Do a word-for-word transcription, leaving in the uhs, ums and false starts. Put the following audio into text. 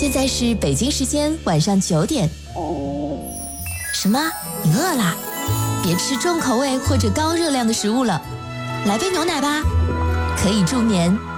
现在是北京时间晚上九点。什么？你饿啦？别吃重口味或者高热量的食物了，来杯牛奶吧，可以助眠，